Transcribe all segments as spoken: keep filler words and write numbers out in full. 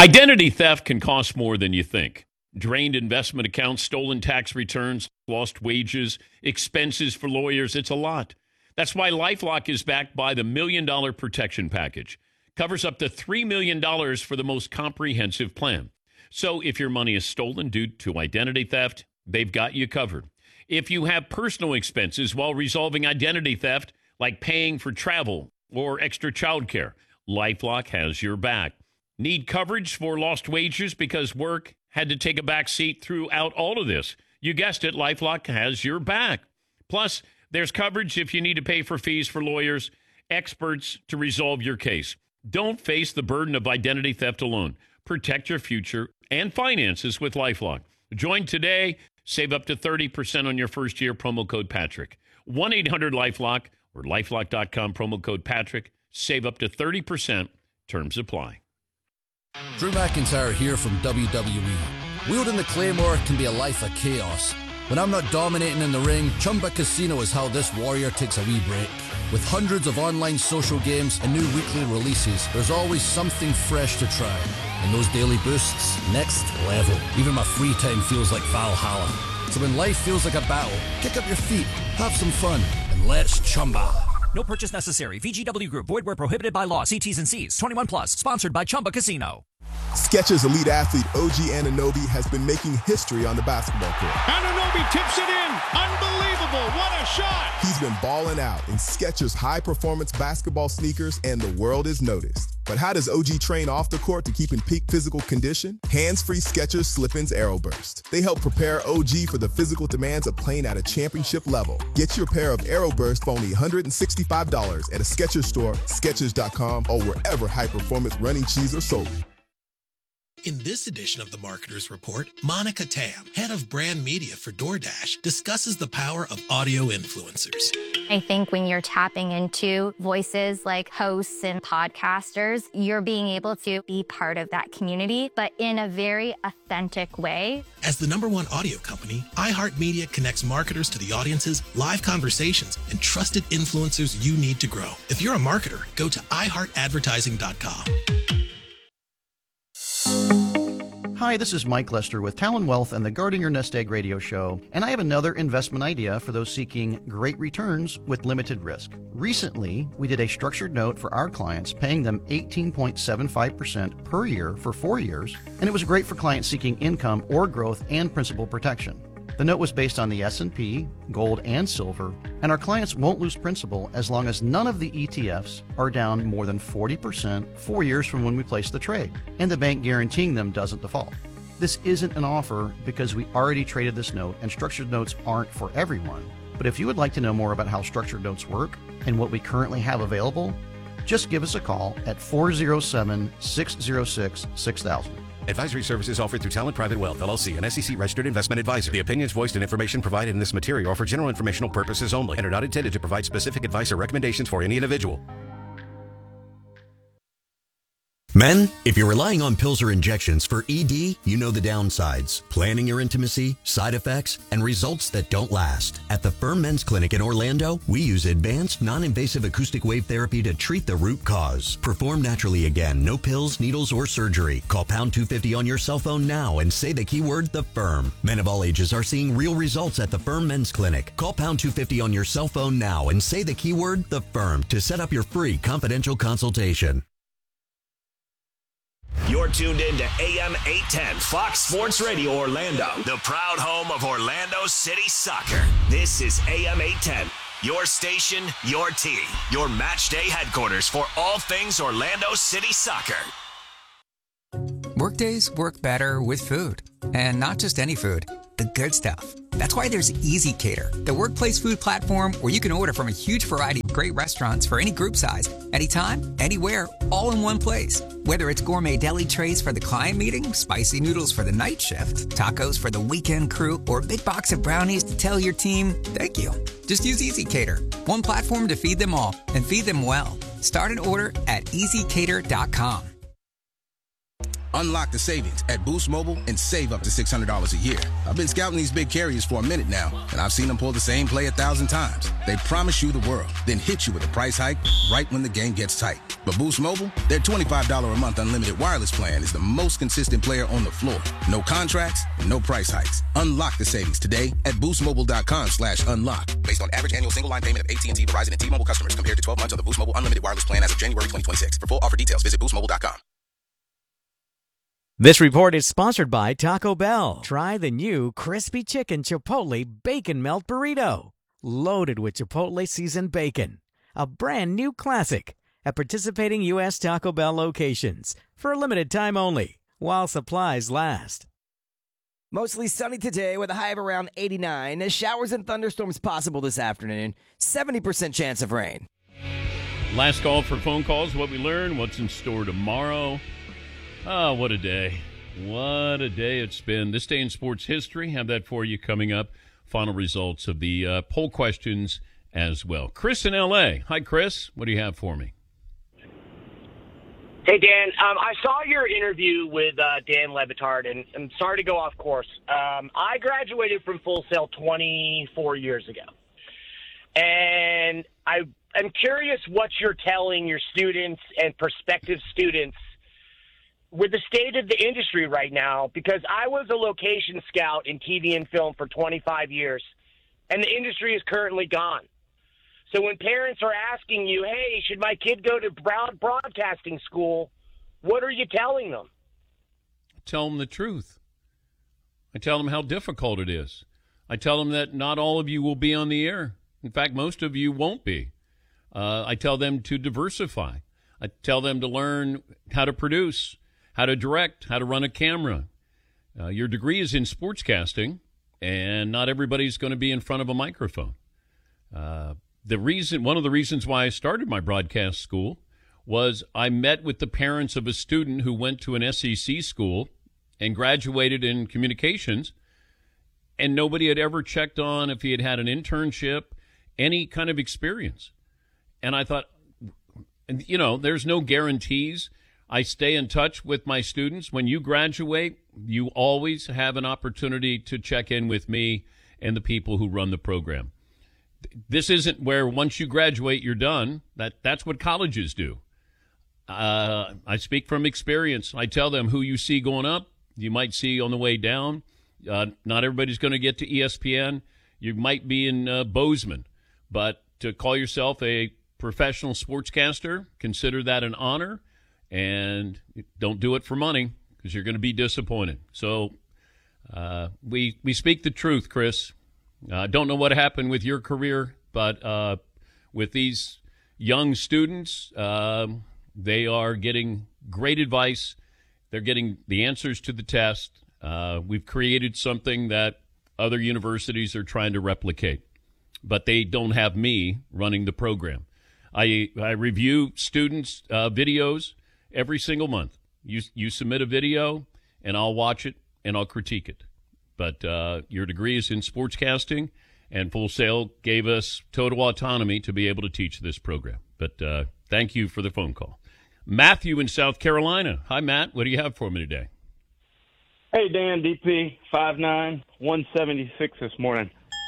Identity theft can cost more than you think. Drained investment accounts, stolen tax returns, lost wages, expenses for lawyers. It's a lot. That's why LifeLock is backed by the Million Dollar Protection Package. Covers up to three million dollars for the most comprehensive plan. So if your money is stolen due to identity theft, they've got you covered. If you have personal expenses while resolving identity theft, like paying for travel or extra childcare, LifeLock has your back. Need coverage for lost wages because work had to take a back seat throughout all of this? You guessed it, LifeLock has your back. Plus, there's coverage if you need to pay for fees for lawyers, experts to resolve your case. Don't face the burden of identity theft alone. Protect your future and finances with LifeLock. Join today. Save up to thirty percent on your first year. Promo code Patrick. one eight hundred LifeLock or lifelock dot com. Promo code Patrick. Save up to thirty percent. Terms apply. Drew McIntyre here from W W E. Wielding the Claymore can be a life of chaos. When I'm not dominating in the ring, Chumba Casino is how this warrior takes a wee break. With hundreds of online social games and new weekly releases, there's always something fresh to try. And those daily boosts, next level. Even my free time feels like Valhalla. So when life feels like a battle, kick up your feet, have some fun, and let's Chumba. No purchase necessary. V G W Group. Void where prohibited by law. See T's and C's. twenty-one plus. Sponsored by Chumba Casino. Skechers elite athlete O G Anunoby has been making history on the basketball court. Anunoby tips it in. Unbelievable. What a shot. He's been balling out in Skechers high-performance basketball sneakers, and the world is noticed. But how does O G train off the court to keep in peak physical condition? Hands-free Skechers Slip-ins Aeroburst. They help prepare O G for the physical demands of playing at a championship level. Get your pair of Aeroburst for only one hundred sixty-five dollars at a Skechers store, Skechers dot com, or wherever high-performance running shoes are sold. In this edition of the Marketer's Report, Monica Tam, head of brand media for DoorDash, discusses the power of audio influencers. I think when you're tapping into voices like hosts and podcasters, you're being able to be part of that community, but in a very authentic way. As the number one audio company, iHeartMedia connects marketers to the audiences, live conversations, and trusted influencers you need to grow. If you're a marketer, go to i heart advertising dot com. Hi, this is Mike Lester with Talon Wealth and the Guarding Your Nest Egg radio show, and I have another investment idea for those seeking great returns with limited risk. Recently, we did a structured note for our clients, paying them eighteen point seven five percent per year for four years, and it was great for clients seeking income or growth and principal protection. The note was based on the S and P, gold, and silver, and our clients won't lose principal as long as none of the E T Fs are down more than forty percent four years from when we place the trade, and the bank guaranteeing them doesn't default. This isn't an offer because we already traded this note, and structured notes aren't for everyone. But if you would like to know more about how structured notes work and what we currently have available, just give us a call at four oh seven, six oh six, six thousand. Advisory services offered through Talent Private Wealth, L L C, an S E C-registered investment advisor. The opinions voiced and information provided in this material are for general informational purposes only and are not intended to provide specific advice or recommendations for any individual. Men, if you're relying on pills or injections for E D, you know the downsides, planning your intimacy, side effects, and results that don't last. At the Firm Men's Clinic in Orlando, we use advanced, non-invasive acoustic wave therapy to treat the root cause. Perform naturally again, no pills, needles, or surgery. Call pound two fifty on your cell phone now and say the keyword, The Firm. Men of all ages are seeing real results at the Firm Men's Clinic. Call pound two fifty on your cell phone now and say the keyword, The Firm, to set up your free confidential consultation. You're tuned in to A M eight ten Fox Sports Radio Orlando, the proud home of Orlando City Soccer. This is A M eight ten, your station, your team, your match day headquarters for all things Orlando City Soccer. Workdays work better with food, and not just any food, the good stuff. That's why there's Easy Cater, the workplace food platform where you can order from a huge variety of great restaurants for any group size, anytime, anywhere, all in one place. Whether it's gourmet deli trays for the client meeting, spicy noodles for the night shift, tacos for the weekend crew, or a big box of brownies to tell your team, thank you. Just use Easy Cater, one platform to feed them all, and feed them well. Start an order at easy cater dot com. Unlock the savings at Boost Mobile and save up to six hundred dollars a year. I've been scouting these big carriers for a minute now, and I've seen them pull the same play a thousand times. They promise you the world, then hit you with a price hike right when the game gets tight. But Boost Mobile, their twenty-five dollars a month unlimited wireless plan is the most consistent player on the floor. No contracts, no price hikes. Unlock the savings today at boostmobile.com slash unlock. Based on average annual single line payment of A T and T, Verizon, and T-Mobile customers compared to twelve months on the Boost Mobile unlimited wireless plan as of January twenty twenty-six. For full offer details, visit boost mobile dot com. This report is sponsored by Taco Bell. Try the new Crispy Chicken Chipotle Bacon Melt Burrito. Loaded with Chipotle seasoned bacon. A brand new classic at participating U S Taco Bell locations for a limited time only while supplies last. Mostly sunny today with a high of around eighty-nine. Showers and thunderstorms possible this afternoon. seventy percent chance of rain. Last call for phone calls. What we learned, what's in store tomorrow. Oh, what a day. What a day it's been. This day in sports history. Have that for you coming up. Final results of the uh, poll questions as well. Chris in L A. Hi, Chris. What do you have for me? Hey, Dan. Um, I saw your interview with uh, Dan Le Batard, and I'm sorry to go off course. Um, I graduated from Full Sail twenty-four years ago. And I, I'm curious what you're telling your students and prospective students with the state of the industry right now, because I was a location scout in T V and film for twenty-five years, and the industry is currently gone. So when parents are asking you, hey, should my kid go to broad broadcasting school, what are you telling them? Tell them the truth. I tell them how difficult it is. I tell them that not all of you will be on the air. In fact, most of you won't be. Uh, I tell them to diversify. I tell them to learn how to produce, how to direct, how to run a camera. Uh, your degree is in sportscasting, and not everybody's going to be in front of a microphone. Uh, the reason, one of the reasons why I started my broadcast school was I met with the parents of a student who went to an S E C school and graduated in communications, and nobody had ever checked on if he had had an internship, any kind of experience. And I thought, you know, there's no guarantees. I stay in touch with my students. When you graduate, you always have an opportunity to check in with me and the people who run the program. This isn't where once you graduate, you're done. That That's what colleges do. Uh, I speak from experience. I tell them who you see going up, you might see on the way down. Uh, not everybody's going to get to E S P N. You might be in uh, Bozeman. But to call yourself a professional sportscaster, consider that an honor. And don't do it for money, because you're going to be disappointed. So uh, we we speak the truth, Chris. I uh, don't know what happened with your career, but uh, with these young students, uh, they are getting great advice. They're getting the answers to the test. Uh, we've created something that other universities are trying to replicate, but they don't have me running the program. I, I review students' uh, videos every single month. You you submit a video, and I'll watch it, and I'll critique it. But uh, your degree is in sportscasting, and Full Sail gave us total autonomy to be able to teach this program. But uh, thank you for the phone call. Matthew in South Carolina. Hi, Matt. What do you have for me today? Hey, Dan, D P, five nine, one seventy-six this morning.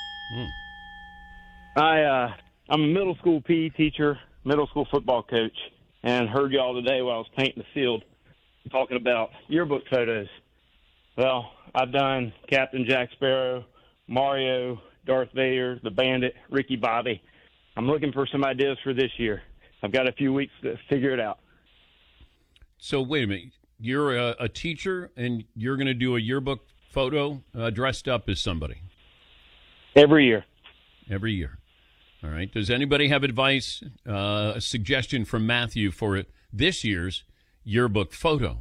Hmm. I, uh, I'm a middle school P E teacher, middle school football coach, and heard y'all today while I was painting the field talking about yearbook photos. Well, I've done Captain Jack Sparrow, Mario, Darth Vader, the Bandit, Ricky Bobby. I'm looking for some ideas for this year. I've got a few weeks to figure it out. So wait a minute. You're a, a teacher, and you're going to do a yearbook photo uh, dressed up as somebody? Every year. Every year. All right. Does anybody have advice, uh, a suggestion from Matthew for it, this year's yearbook photo?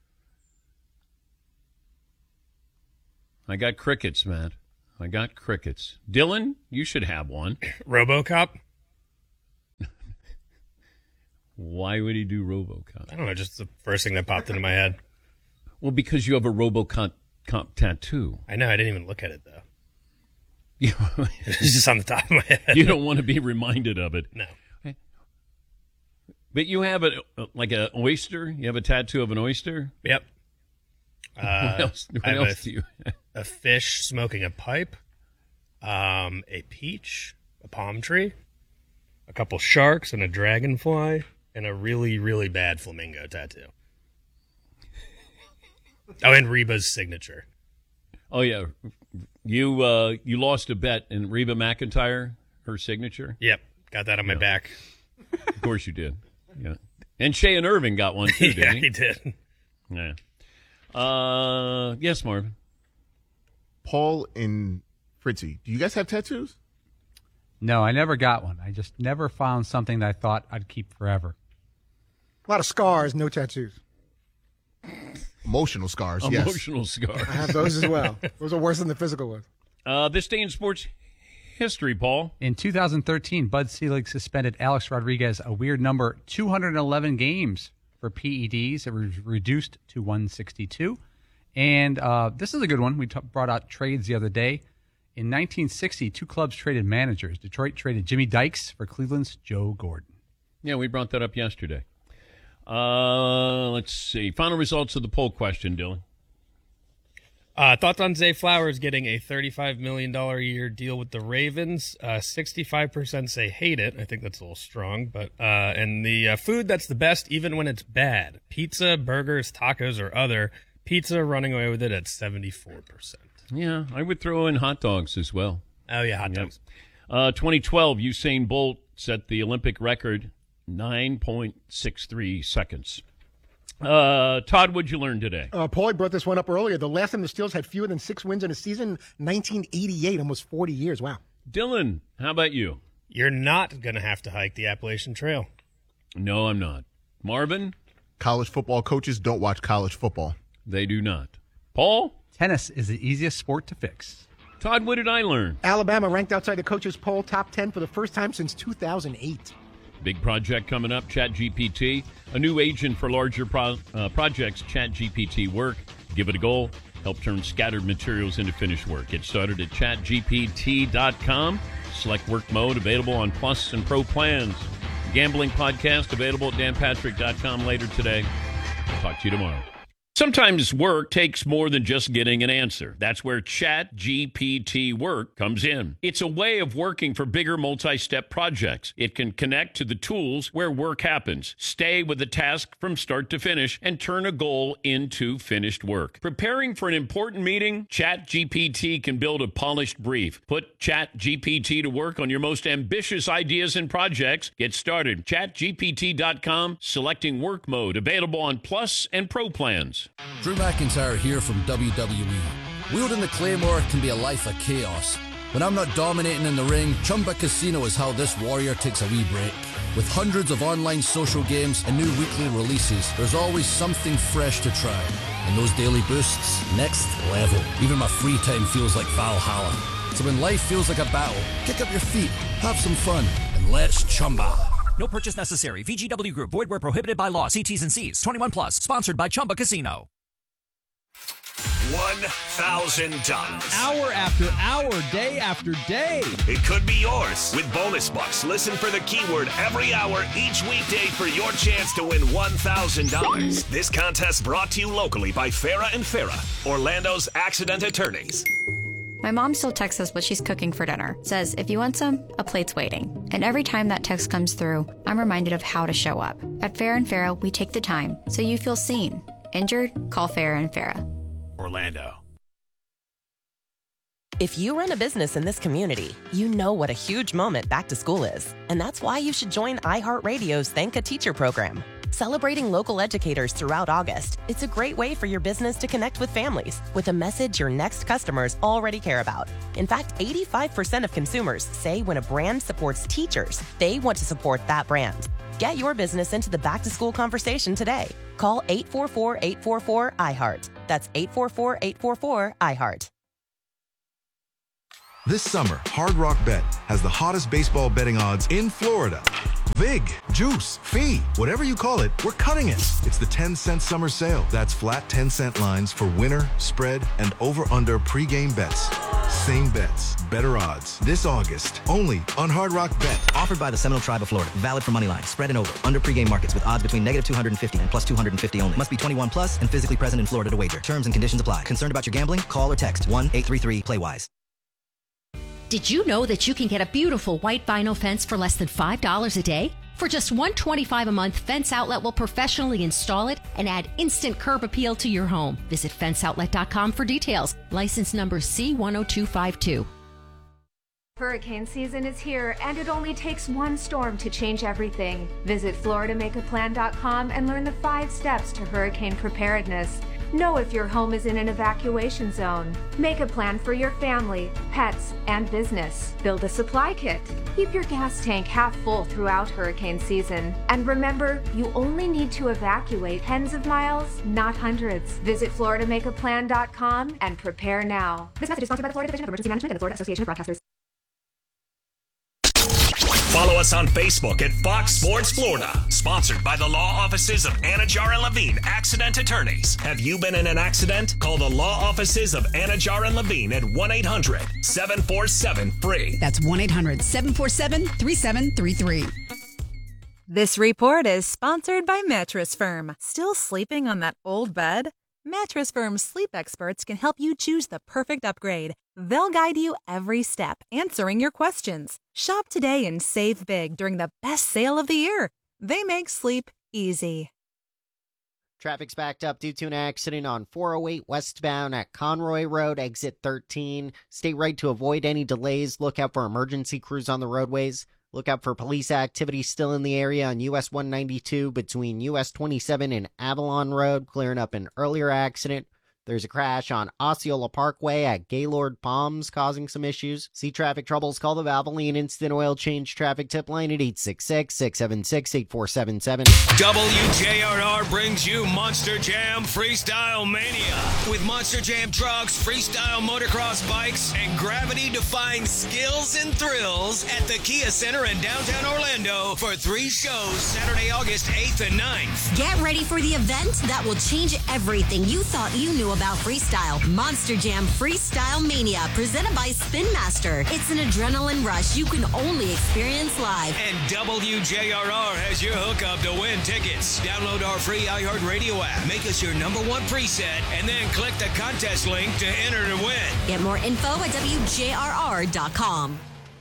I got crickets, Matt. I got crickets. Dylan, you should have one. RoboCop? Why would he do RoboCop? I don't know, just the first thing that popped into my head. Well, because you have a RoboCop cop tattoo. I know, I didn't even look at it, though. It's just on the top of my head. You don't want to be reminded of it. No. But you have a like an oyster? You have a tattoo of an oyster? Yep. Uh, what else, what I have else a, do you a fish smoking a pipe, um, a peach, a palm tree, a couple sharks, and a dragonfly, and a really, really bad flamingo tattoo. Oh, and Reba's signature. Oh, yeah. You uh, you lost a bet in Reba McEntire, her signature? Yep. Got that on my yeah. back. Of course you did. Yeah. And Shayan Irving got one, too, didn't yeah, he? he did. Yeah. Uh, yes, Marvin. Paul and Fritzy, do you guys have tattoos? No, I never got one. I just never found something that I thought I'd keep forever. A lot of scars, no tattoos. Emotional scars, yes. Emotional scars. I have those as well. Those are worse than the physical ones. Uh, this day in sports history, Paul. In two thousand thirteen, Bud Selig suspended Alex Rodriguez a weird number, two hundred eleven games for P E Ds. It was reduced to one hundred sixty-two. And uh, this is a good one. We t- brought out trades the other day. In nineteen sixty, two clubs traded managers. Detroit traded Jimmy Dykes for Cleveland's Joe Gordon. Yeah, we brought that up yesterday. Uh, let's see. Final results of the poll question, Dylan. Uh, thoughts on Zay Flowers getting a thirty-five million dollars a year deal with the Ravens? Uh, sixty-five percent say hate it. I think that's a little strong. But uh, and the uh, food that's the best even when it's bad. Pizza, burgers, tacos, or other. Pizza running away with it at seventy-four percent. Yeah, I would throw in hot dogs as well. Oh, yeah, hot yep. dogs. Uh, twenty twelve, Usain Bolt set the Olympic record, nine point six three seconds. Uh, Todd, what'd you learn today? Uh, Paulie brought this one up earlier. The last time the Steelers had fewer than six wins in a season, nineteen eighty-eight, almost forty years. Wow. Dylan, how about you? You're not going to have to hike the Appalachian Trail. No, I'm not. Marvin? College football coaches don't watch college football. They do not. Paul? Tennis is the easiest sport to fix. Todd, what did I learn? Alabama ranked outside the coaches' poll top ten for the first time since two thousand eight. Big project coming up, ChatGPT. A new agent for larger pro- uh, projects, ChatGPT Work. Give it a go. Help turn scattered materials into finished work. Get started at chat G P T dot com. Select work mode, available on Plus and Pro plans. Gambling podcast, available at Dan Patrick dot com later today. I'll talk to you tomorrow. Sometimes work takes more than just getting an answer. That's where ChatGPT Work comes in. It's a way of working for bigger multi-step projects. It can connect to the tools where work happens, stay with the task from start to finish, and turn a goal into finished work. Preparing for an important meeting? ChatGPT can build a polished brief. Put ChatGPT to work on your most ambitious ideas and projects. Get started. chat G P T dot com, selecting work mode, available on Plus and Pro plans. Drew McIntyre here from W W E. Wielding the Claymore can be a life of chaos. When I'm not dominating in the ring, Chumba Casino is how this warrior takes a wee break. With hundreds of online social games and new weekly releases, there's always something fresh to try. And those daily boosts, next level. Even my free time feels like Valhalla. So when life feels like a battle, kick up your feet, have some fun, and let's chumba. No purchase necessary. V G W Group. Void where prohibited by law. See T's and C's. twenty-one plus. Sponsored by Chumba Casino. one thousand dollars. Hour after hour, day after day. It could be yours with bonus bucks. Listen for the keyword every hour each weekday for your chance to win one thousand dollars. This contest brought to you locally by Farah and Farah, Orlando's accident attorneys. My mom still texts us what she's cooking for dinner. Says, if you want some, a plate's waiting. And every time that text comes through, I'm reminded of how to show up. At Farah and Farah, we take the time so you feel seen. Injured? Call Farah and Farah. Orlando. If you run a business in this community, you know what a huge moment back to school is. And that's why you should join iHeartRadio's Thank a Teacher program. Celebrating local educators throughout August, it's a great way for your business to connect with families with a message your next customers already care about. In fact, eighty-five percent of consumers say when a brand supports teachers, they want to support that brand. Get your business into the back-to-school conversation today. Call eight four four, eight four four, I heart. That's eight four four, eight four four, I heart. This summer, Hard Rock Bet has the hottest baseball betting odds in Florida. Vig, Juice, Fee, whatever you call it, we're cutting it. It's the ten cent summer sale. That's flat ten cent lines for winner, spread, and over-under pregame bets. Same bets, better odds. This August, only on Hard Rock Bet. Offered by the Seminole Tribe of Florida. Valid for moneyline, spread and over. Under pregame markets with odds between negative two hundred fifty and plus two hundred fifty only. Must be twenty-one plus and physically present in Florida to wager. Terms and conditions apply. Concerned about your gambling? Call or text one eight three three play wise. Did you know that you can get a beautiful white vinyl fence for less than five dollars a day? For just one hundred twenty-five dollars a month, Fence Outlet will professionally install it and add instant curb appeal to your home. Visit fence outlet dot com for details. License number C one oh two five two. Hurricane season is here, and it only takes one storm to change everything. Visit Florida Make A Plan dot com and learn the five steps to hurricane preparedness. Know if your home is in an evacuation zone. Make a plan for your family, pets, and business. Build a supply kit. Keep your gas tank half full throughout hurricane season. And remember, you only need to evacuate tens of miles, not hundreds. Visit Florida Make A Plan dot com and prepare now. This message is sponsored by the Florida Division of Emergency Management and the Florida Association of Broadcasters. Follow us on Facebook at Fox Sports Florida. Sponsored by the law offices of Anajar and Levine, accident attorneys. Have you been in an accident? Call the law offices of Anajar and Levine at one eight hundred seven four seven free. That's one eight hundred seven four seven three seven three three. This report is sponsored by Mattress Firm. Still sleeping on that old bed? Mattress Firm's sleep experts can help you choose the perfect upgrade. They'll guide you every step, answering your questions. Shop today and save big during the best sale of the year. They make sleep easy. Traffic's backed up due to an accident on four oh eight westbound at Conroy Road, exit thirteen. Stay right to avoid any delays. Look out for emergency crews on the roadways. Look out for police activity still in the area on U S one ninety-two between U S twenty-seven and Avalon Road, clearing up an earlier accident. There's a crash on Osceola Parkway at Gaylord Palms causing some issues. See traffic troubles? Call the Valvoline Instant Oil Change traffic tip line at eight six six, six seven six, eight four seven seven. W J R R brings you Monster Jam Freestyle Mania. With Monster Jam trucks, freestyle motocross bikes, and gravity-defying skills and thrills at the Kia Center in downtown Orlando for three shows Saturday, August eighth and ninth. Get ready for the event that will change everything you thought you knew about freestyle. Monster Jam Freestyle Mania, presented by Spin Master. It's an adrenaline rush you can only experience live. And W J R R has your hookup to win tickets. Download our free iHeartRadio app. Make us your number one preset, and then click the contest link to enter to win. Get more info at W J R R dot com.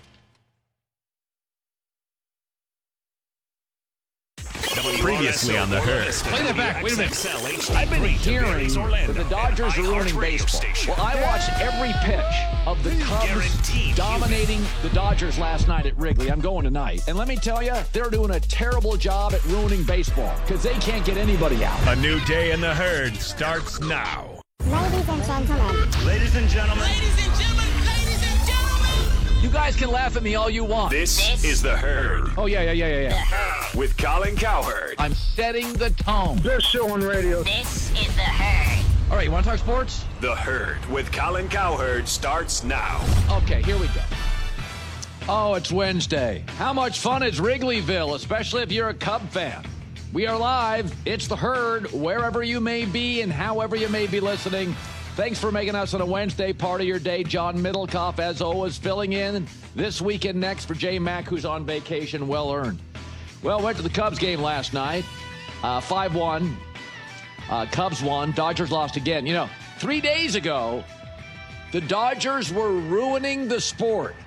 Previously on the Herd. Play that back. Wait a minute. I've been hearing that the Dodgers are ruining baseball. Well, I watched every pitch of the Cubs dominating the Dodgers last night at Wrigley. I'm going tonight. And let me tell you, they're doing a terrible job at ruining baseball because they can't get anybody out. A new day in the Herd starts now. Ladies and gentlemen. Ladies and gentlemen. Ladies and gentlemen. You guys can laugh at me all you want. This, this is the Herd. Oh, yeah, yeah, yeah, yeah, yeah. With Colin Cowherd. I'm setting the tone. Best show on radio. This is the Herd. All right, you want to talk sports? The Herd with Colin Cowherd starts now. Okay, here we go. Oh, it's Wednesday. How much fun is Wrigleyville, especially if you're a Cub fan? We are live. It's the Herd, wherever you may be and however you may be listening. Thanks for making us on a Wednesday part of your day. John Middlecoff, as always, filling in this week and next for J Mack, who's on vacation. Well earned. Well, went to the Cubs game last night. Uh, five one. Uh, Cubs won. Dodgers lost again. You know, three days ago, the Dodgers were ruining the sport.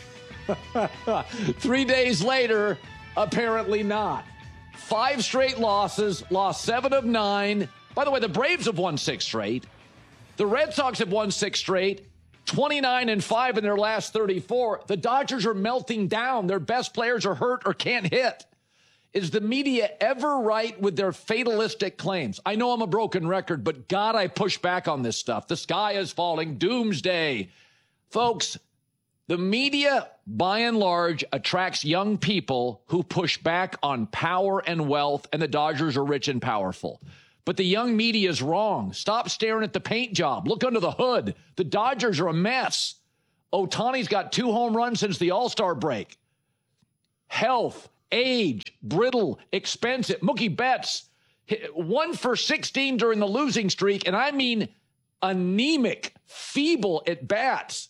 Three days later, apparently not. Five straight losses, lost seven of nine. By the way, the Braves have won six straight. The Red Sox have won six straight, twenty-nine and five in their last thirty-four. The Dodgers are melting down. Their best players are hurt or can't hit. Is the media ever right with their fatalistic claims? I know I'm a broken record, but God, I push back on this stuff. The sky is falling. Doomsday. Folks, the media, by and large, attracts young people who push back on power and wealth, and the Dodgers are rich and powerful. But the young media is wrong. Stop staring at the paint job. Look under the hood. The Dodgers are a mess. Ohtani's got two home runs since the All-Star break. Health, age, brittle, expensive. Mookie Betts, one for sixteen during the losing streak, and I mean anemic, feeble at bats.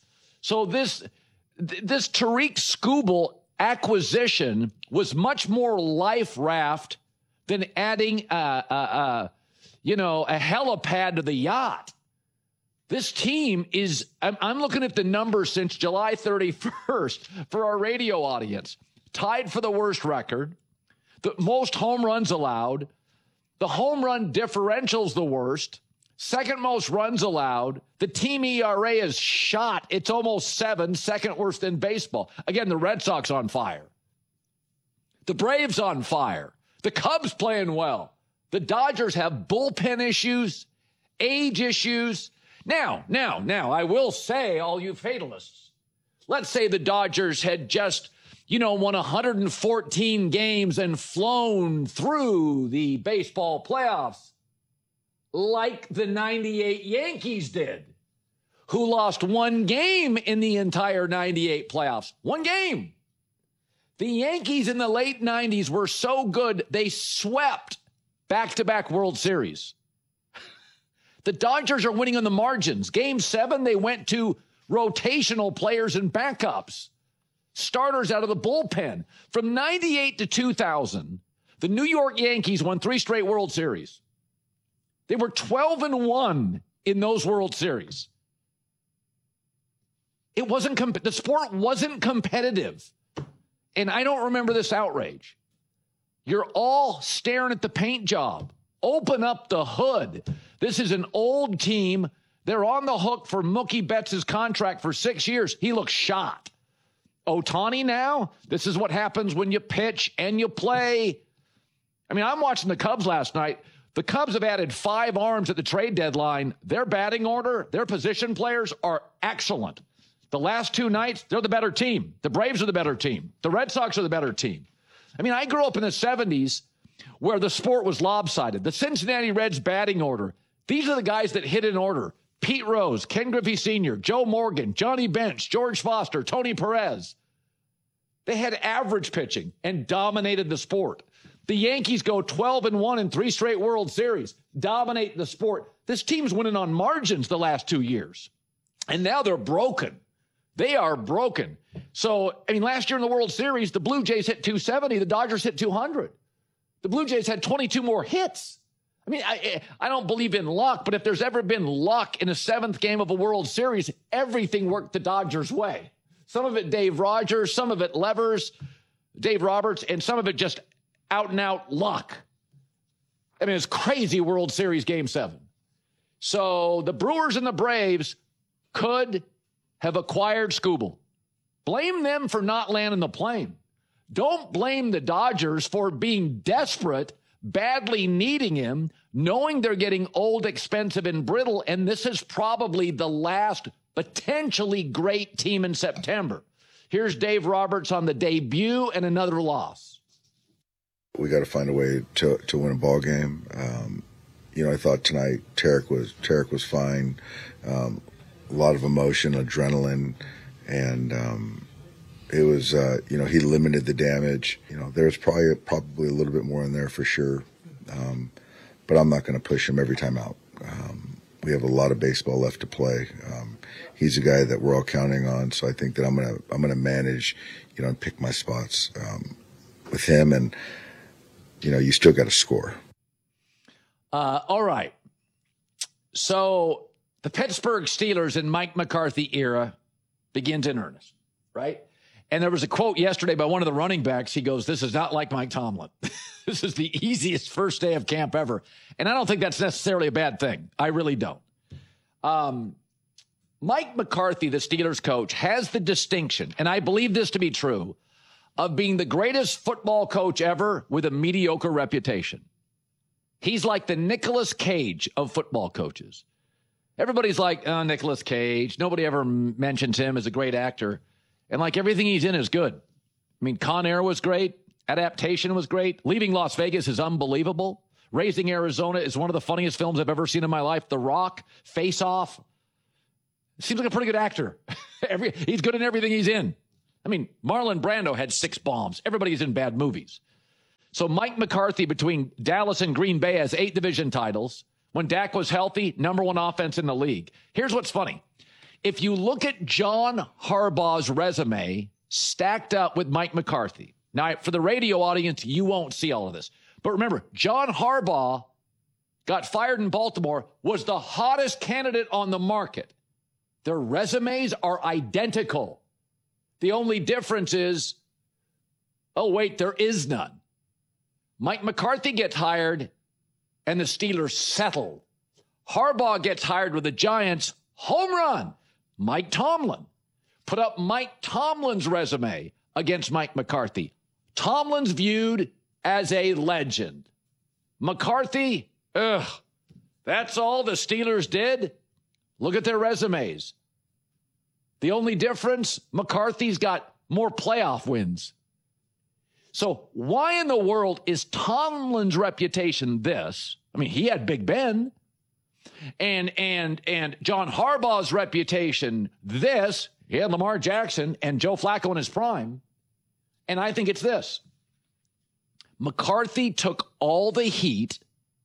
So this th- this Tariq Skubal acquisition was much more life raft than adding a, a, a you know a helipad to the yacht. This team is, I'm, I'm looking at the numbers since July thirty-first for our radio audience. Tied for the worst record, the most home runs allowed, the home run differential's the worst, second most runs allowed. The team E R A is shot. It's almost seven, second worst in baseball. Again, the Red Sox on fire. The Braves on fire. The Cubs playing well. The Dodgers have bullpen issues, age issues. Now, now, now, I will say, all you fatalists, let's say the Dodgers had just, you know, won one hundred fourteen games and flown through the baseball playoffs like the ninety-eight Yankees did, who lost one game in the entire ninety-eight playoffs. One game. The Yankees in the late nineties were so good, they swept back-to-back World Series. The Dodgers are winning on the margins. Game seven, they went to rotational players and backups, starters out of the bullpen. From ninety-eight to two thousand, the New York Yankees won three straight World Series. They were twelve and one in those World Series. It wasn't comp- the sport wasn't competitive. And I don't remember this outrage. You're all staring at the paint job. Open up the hood. This is an old team. They're on the hook for Mookie Betts' contract for six years. He looks shot. Ohtani now, this is what happens when you pitch and you play. I mean, I'm watching the Cubs last night. The Cubs have added five arms at the trade deadline. Their batting order, their position players are excellent. The last two nights, they're the better team. The Braves are the better team. The Red Sox are the better team. I mean, I grew up in the seventies where the sport was lopsided. The Cincinnati Reds batting order, these are the guys that hit in order. Pete Rose, Ken Griffey Senior, Joe Morgan, Johnny Bench, George Foster, Tony Perez. They had average pitching and dominated the sport. The Yankees go twelve and one in three straight World Series, dominate the sport. This team's winning on margins the last two years. And now they're broken. They are broken. So, I mean, last year in the World Series, the Blue Jays hit two seventy, the Dodgers hit two hundred. The Blue Jays had twenty-two more hits. I mean, I, I don't believe in luck, but if there's ever been luck in a seventh game of a World Series, everything worked the Dodgers' way. Some of it Dave Rogers, some of it Levers, Dave Roberts, and some of it just out and out luck. I mean, it's crazy World Series game seven. So the Brewers and the Braves could have acquired Skubal. Blame them for not landing the plane. Don't blame the Dodgers for being desperate, badly needing him, knowing they're getting old, expensive, and brittle, and this is probably the last potentially great team in September. Here's Dave Roberts on the debut and another loss. We got to find a way to to win a ball game. Um, you know, I thought tonight Tarek was Tarek was fine. Um, a lot of emotion, adrenaline, and um, it was uh, you know he limited the damage. You know, there's probably probably a little bit more in there for sure, um, but I'm not going to push him every time out. Um, we have a lot of baseball left to play. Um, he's a guy that we're all counting on, so I think that I'm gonna I'm gonna manage, you know, and pick my spots um, with him and. You know, you still got to score. Uh, all right. So the Pittsburgh Steelers in Mike McCarthy era begins in earnest, right? And there was a quote yesterday by one of the running backs. He goes, "This is not like Mike Tomlin. This is the easiest first day of camp ever." And I don't think that's necessarily a bad thing. I really don't. Um, Mike McCarthy, the Steelers coach, has the distinction, and I believe this to be true, of being the greatest football coach ever with a mediocre reputation. He's like the Nicolas Cage of football coaches. Everybody's like, oh, Nicolas Cage. Nobody ever mentions him as a great actor. And like everything he's in is good. I mean, Con Air was great. Adaptation was great. Leaving Las Vegas is unbelievable. Raising Arizona is one of the funniest films I've ever seen in my life. The Rock, Face Off. Seems like a pretty good actor. Every, he's good in everything he's in. I mean, Marlon Brando had six bombs. Everybody's in bad movies. So Mike McCarthy between Dallas and Green Bay has eight division titles. When Dak was healthy, number one offense in the league. Here's what's funny. If you look at John Harbaugh's resume stacked up with Mike McCarthy, now for the radio audience, you won't see all of this. But remember, John Harbaugh got fired in Baltimore, was the hottest candidate on the market. Their resumes are identical. The only difference is, oh, wait, there is none. Mike McCarthy gets hired, and the Steelers settle. Harbaugh gets hired with the Giants, home run. Mike Tomlin. Put up Mike Tomlin's resume against Mike McCarthy. Tomlin's viewed as a legend. McCarthy, ugh, that's all the Steelers did? Look at their resumes. The only difference, McCarthy's got more playoff wins. So why in the world is Tomlin's reputation this? I mean, he had Big Ben. And and and John Harbaugh's reputation this. He had Lamar Jackson and Joe Flacco in his prime. And I think it's this. McCarthy took all the heat,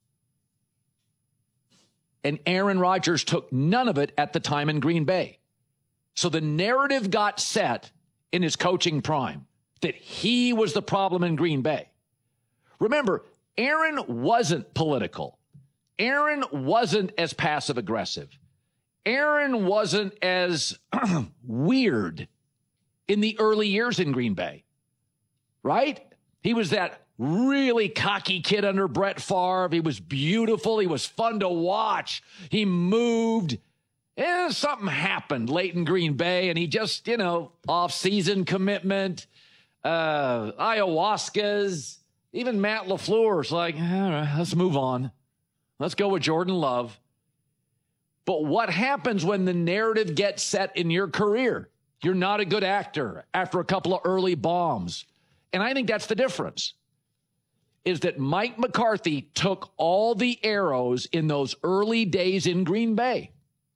and Aaron Rodgers took none of it at the time in Green Bay. So the narrative got set in his coaching prime that he was the problem in Green Bay. Remember, Aaron wasn't political. Aaron wasn't as passive aggressive. Aaron wasn't as weird in the early years in Green Bay, right? He was that really cocky kid under Brett Favre. He was beautiful. He was fun to watch. He moved. And something happened late in Green Bay, and he just, you know, off-season commitment, uh, ayahuascas. Even Matt LaFleur's like, all right, let's move on. Let's go with Jordan Love. But what happens when the narrative gets set in your career? You're not a good actor after a couple of early bombs. And I think that's the difference, is that Mike McCarthy took all the arrows in those early days in Green Bay.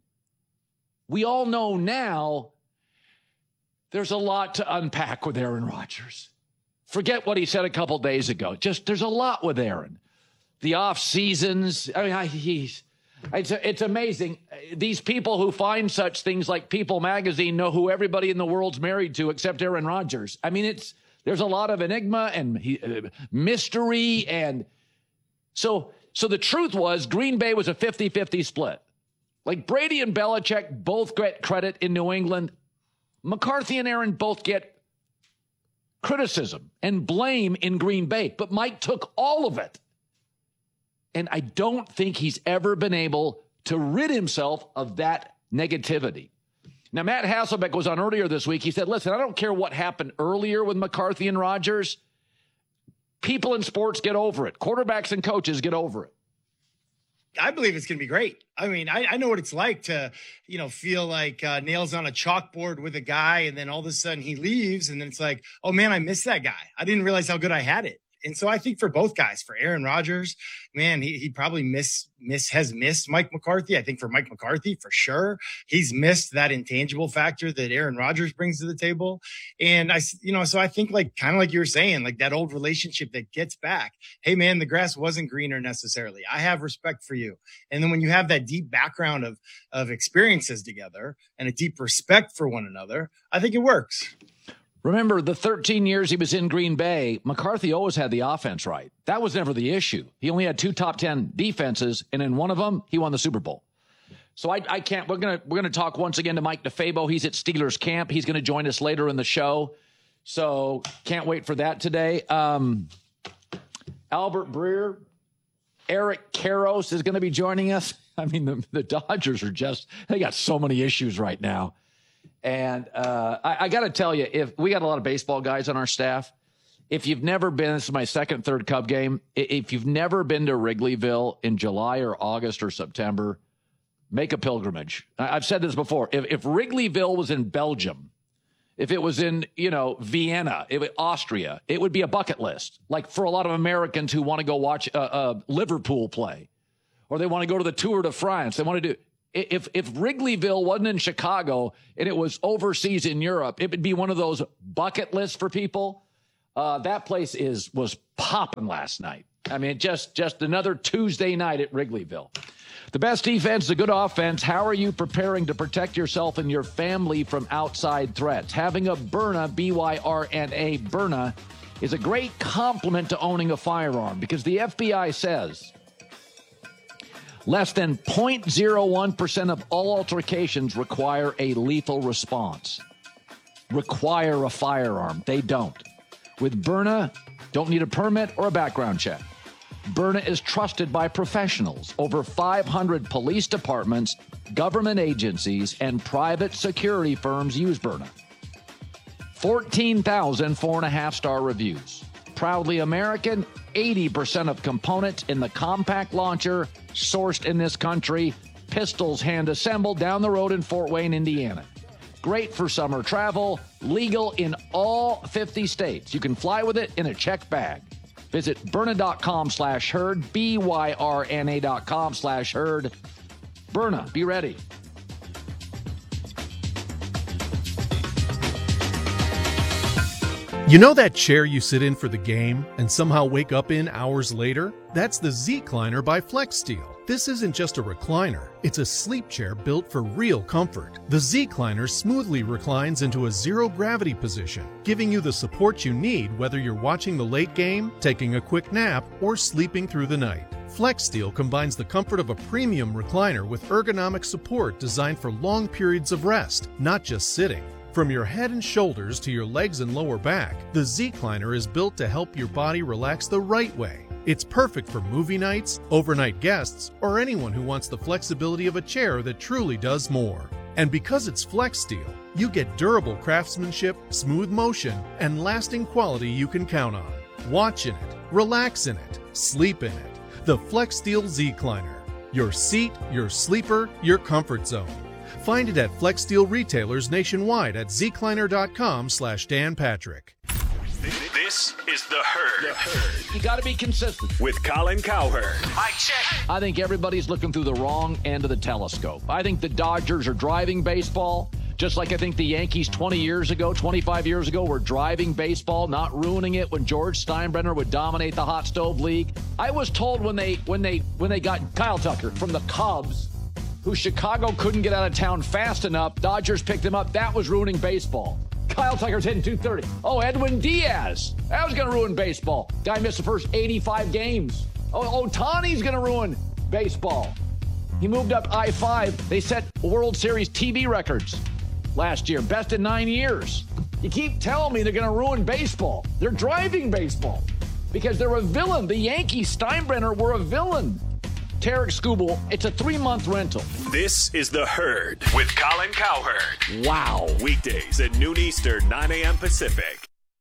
We all know now there's a lot to unpack with Aaron Rodgers. Forget what he said a couple days ago. Just there's a lot with Aaron. The off seasons. I mean, I, he's it's it's amazing. These people who find such things like People Magazine know who everybody in the world's married to except Aaron Rodgers. I mean, it's there's a lot of enigma and he, uh, mystery, and so so the truth was Green Bay was a fifty-fifty split. Like Brady and Belichick both get credit in New England. McCarthy and Aaron both get criticism and blame in Green Bay, but Mike took all of it. And I don't think he's ever been able to rid himself of that negativity. Now, Matt Hasselbeck was on earlier this week. He said, listen, I don't care what happened earlier with McCarthy and Rodgers. People in sports get over it. Quarterbacks and coaches get over it. I believe it's going to be great. I mean, I, I know what it's like to, you know, feel like uh, nails on a chalkboard with a guy, and then all of a sudden he leaves, and then it's like, oh, man, I missed that guy. I didn't realize how good I had it. And so I think for both guys, for Aaron Rodgers, man, he, he probably miss, miss has missed Mike McCarthy. I think for Mike McCarthy, for sure, he's missed that intangible factor that Aaron Rodgers brings to the table. And I, you know, so I think like, kind of like you were saying, like that old relationship that gets back. Hey man, the grass wasn't greener necessarily. I have respect for you. And then when you have that deep background of, of experiences together and a deep respect for one another, I think it works. Remember, the thirteen years he was in Green Bay, McCarthy always had the offense right. That was never the issue. He only had two top ten defenses, and in one of them, he won the Super Bowl. So I, I can't. We're gonna we're gonna talk once again to Mike DeFabo. He's at Steelers camp. He's gonna join us later in the show. So can't wait for that today. Um, Albert Breer, Eric Karros is gonna be joining us. I mean, the, the Dodgers are just they got so many issues right now. And uh, I, I got to tell you, if we got a lot of baseball guys on our staff, if you've never been, this is my second, third Cub game. If you've never been to Wrigleyville in July or August or September, make a pilgrimage. I've said this before. If, if Wrigleyville was in Belgium, if it was in, you know, Vienna, if it, Austria, it would be a bucket list. Like for a lot of Americans who want to go watch uh, uh, Liverpool play, or they want to go to the Tour de France. They want to do. If if Wrigleyville wasn't in Chicago and it was overseas in Europe, it would be one of those bucket lists for people. Uh, that place is was popping last night. I mean, just just another Tuesday night at Wrigleyville. The best defense is a good offense. How are you preparing to protect yourself and your family from outside threats? Having a Byrna, B Y R N A, Byrna, is a great complement to owning a firearm because the F B I says less than zero point zero one percent of all altercations require a lethal response. Require a firearm. They don't. With Byrna, don't need a permit or a background check. Byrna is trusted by professionals. Over five hundred police departments, government agencies, and private security firms use Byrna. fourteen thousand four and a half star reviews. Proudly American, eighty percent of components in the compact launcher sourced in this country. Pistols hand assembled down the road in Fort Wayne, Indiana. Great for summer travel, legal in all fifty states. You can fly with it in a checked bag. Visit Byrna.com slash herd, B Y R N A dot com slash herd. Byrna, be ready. You know that chair you sit in for the game and somehow wake up in hours later? That's the Z-Cliner by FlexSteel. This isn't just a recliner, it's a sleep chair built for real comfort. The Z-Cliner smoothly reclines into a zero-gravity position, giving you the support you need whether you're watching the late game, taking a quick nap, or sleeping through the night. FlexSteel combines the comfort of a premium recliner with ergonomic support designed for long periods of rest, not just sitting. From your head and shoulders to your legs and lower back, the Z-Cliner is built to help your body relax the right way. It's perfect for movie nights, overnight guests, or anyone who wants the flexibility of a chair that truly does more. And because it's FlexSteel, you get durable craftsmanship, smooth motion, and lasting quality you can count on. Watch in it, relax in it, sleep in it. The FlexSteel Z-Cliner. Your seat, your sleeper, your comfort zone. Find it at FlexSteel retailers nationwide at zcliner.com slash Dan Patrick. This is The Herd. The Herd. You got to be consistent. With Colin Cowherd. Mike check. I think everybody's looking through the wrong end of the telescope. I think the Dodgers are driving baseball, just like I think the Yankees twenty years ago, twenty-five years ago, were driving baseball, not ruining it when George Steinbrenner would dominate the hot stove league. I was told when they when they when they got Kyle Tucker from the Cubs, who Chicago couldn't get out of town fast enough, Dodgers picked him up. That was ruining baseball. Kyle Tucker's hitting two thirty. Oh, Edwin Diaz. That was going to ruin baseball. Guy missed the first eighty-five games. Oh, Ohtani's going to ruin baseball. He moved up I five. They set World Series T V records last year. Best in nine years. You keep telling me they're going to ruin baseball. They're driving baseball because they're a villain. The Yankees, Steinbrenner, were a villain. Tarek Skubal, it's a three-month rental. This is The Herd with Colin Cowherd. Wow. Weekdays at noon Eastern, nine a.m. Pacific.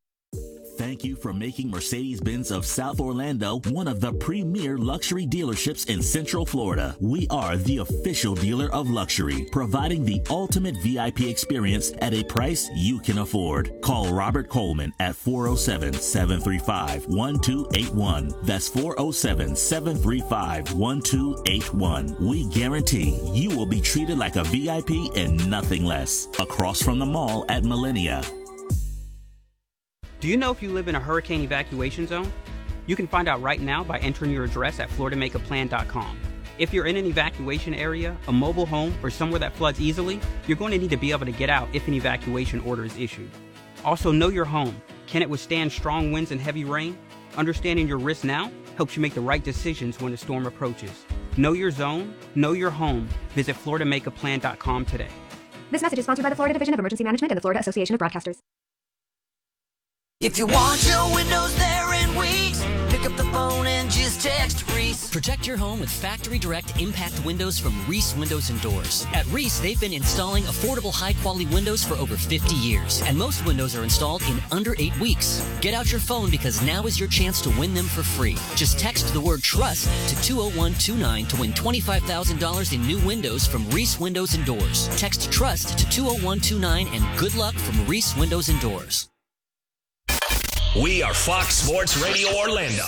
Thank you for making Mercedes-Benz of South Orlando one of the premier luxury dealerships in Central Florida. We are the official dealer of luxury, providing the ultimate V I P experience at a price you can afford. Call Robert Coleman at four oh seven, seven three five, one two eight one. That's four oh seven, seven three five, one two eight one. We guarantee you will be treated like a V I P and nothing less. Across from the mall at Millennia. Do you know if you live in a hurricane evacuation zone? You can find out right now by entering your address at florida make a plan dot com. If you're in an evacuation area, a mobile home, or somewhere that floods easily, you're going to need to be able to get out if an evacuation order is issued. Also, know your home. Can it withstand strong winds and heavy rain? Understanding your risk now helps you make the right decisions when a storm approaches. Know your zone, know your home. Visit florida make a plan dot com today. This message is sponsored by the Florida Division of Emergency Management and the Florida Association of Broadcasters. If you want your windows there in weeks, pick up the phone and just text Reese. Protect your home with Factory Direct Impact Windows from Reese Windows and Doors. At Reese, they've been installing affordable, high-quality windows for over fifty years, and most windows are installed in under eight weeks. Get out your phone because now is your chance to win them for free. Just text the word TRUST to two oh one two nine to win twenty-five thousand dollars in new windows from Reese Windows and Doors. Text TRUST to two oh one two nine and good luck from Reese Windows and Doors. We are Fox Sports Radio Orlando.